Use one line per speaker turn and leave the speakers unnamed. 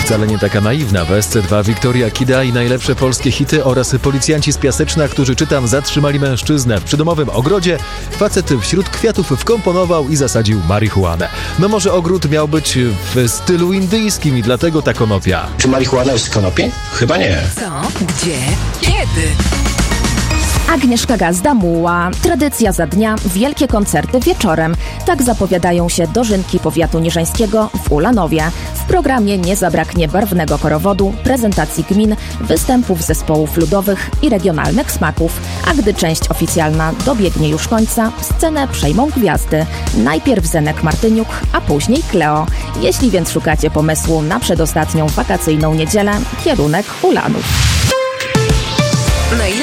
wcale nie taka naiwna. W SC2 Wiktoria Kida i najlepsze polskie hity oraz policjanci z Piaseczna, którzy, czytam, zatrzymali mężczyznę w przydomowym ogrodzie. Facet wśród kwiatów wkomponował i zasadził marihuanę. No może ogród miał być w stylu indyjskim i dlatego ta konopia.
Czy marihuana jest z konopi? Chyba nie.
Co? Gdzie? Kiedy?
Agnieszka Gazda-Muła. Tradycja za dnia, wielkie koncerty wieczorem. Tak zapowiadają się dożynki powiatu niżeńskiego w Ulanowie. W programie nie zabraknie barwnego korowodu, prezentacji gmin, występów zespołów ludowych i regionalnych smaków. A gdy część oficjalna dobiegnie już końca, scenę przejmą gwiazdy. Najpierw Zenek Martyniuk, a później Kleo. Jeśli więc szukacie pomysłu na przedostatnią wakacyjną niedzielę, kierunek Ulanów.